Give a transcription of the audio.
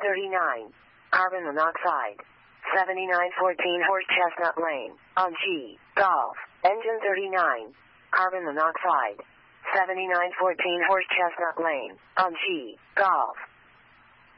39. Carbon monoxide. 7914 Horse Chestnut Lane. On G. Golf. Engine 39. Carbon monoxide. 7914 Horse Chestnut Lane. On G. Golf.